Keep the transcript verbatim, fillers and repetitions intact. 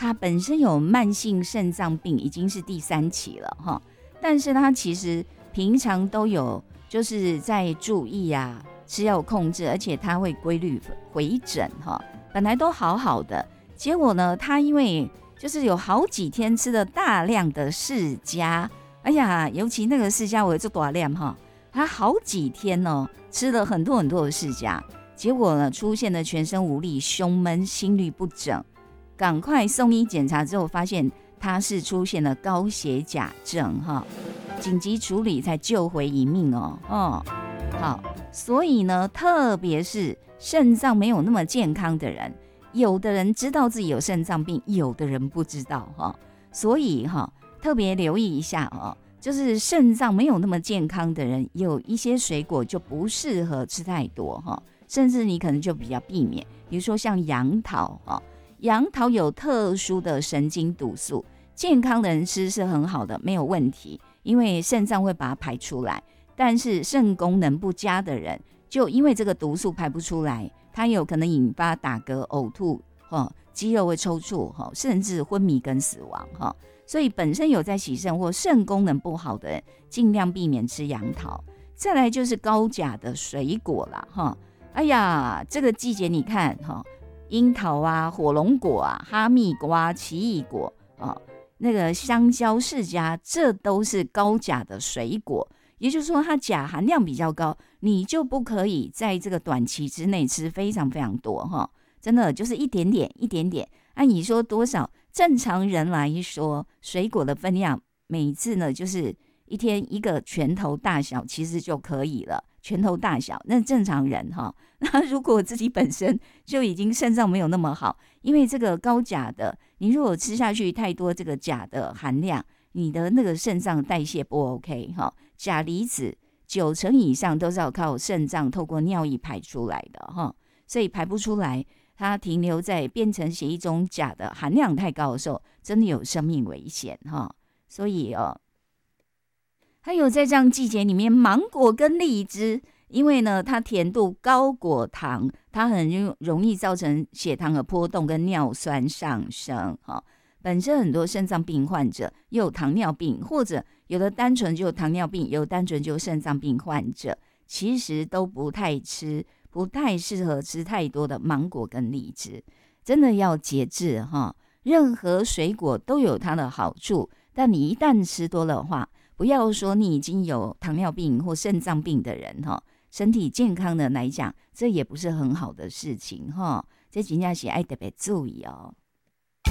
他本身有慢性肾脏病，已经是第三期了哈，但是他其实平常都有就是在注意啊，吃药控制，而且他会规律回诊哈，本来都好好的，结果呢，他因为就是有好几天吃了大量的释迦，哎呀，尤其那个释迦我有做大量哈，他好几天哦吃了很多很多的释迦，结果呢出现了全身无力、胸闷、心律不整。赶快送医检查之后，发现他是出现了高血钾症哈，紧急处理才救回一命哦。哦，好，所以呢，特别是肾脏没有那么健康的人，有的人知道自己有肾脏病，有的人不知道哈，所以哈，特别留意一下哦。就是肾脏没有那么健康的人，有一些水果就不适合吃太多哈，甚至你可能就比较避免，比如说像杨桃哈。杨桃有特殊的神经毒素，健康的人吃是很好的，没有问题，因为肾脏会把它排出来。但是肾功能不佳的人，就因为这个毒素排不出来，它有可能引发打嗝、呕吐、肌肉会抽搐，甚至昏迷跟死亡。所以本身有在洗肾或肾功能不好的人，尽量避免吃杨桃。再来就是高钾的水果啦，哎呀，这个季节你看樱桃啊、火龙果啊、哈密瓜、奇异果、哦、那个香蕉、释迦，这都是高钾的水果。也就是说，它钾含量比较高，你就不可以在这个短期之内吃非常非常多哈，真的就是一点点、一点点。按你说多少？正常人来说，水果的分量每次呢就是一天一个拳头大小，其实就可以了。拳头大小，那正常人哈。那如果自己本身就已经肾脏没有那么好，因为这个高钾的，你如果吃下去太多这个钾的含量，你的那个肾脏代谢不 OK 哈。钾离子九成以上都是要靠肾脏透过尿液排出来的哈，所以排不出来，它停留在变成血液中钾的含量太高的时候，真的有生命危险哈。所以哦。还有在这样季节里面，芒果跟荔枝，因为呢它甜度高果糖，它很容易造成血糖的波动跟尿酸上升。本身很多肾脏病患者又有糖尿病，或者有的单纯就有糖尿病，有的单纯就有肾脏病患者，其实都不太吃，不太适合吃太多的芒果跟荔枝，真的要节制哈。任何水果都有它的好处，但你一旦吃多了的话，不要说你已经有糖尿病或肾脏病的人哈，身体健康的来讲，这也不是很好的事情哈，这真的是要特别注意哦。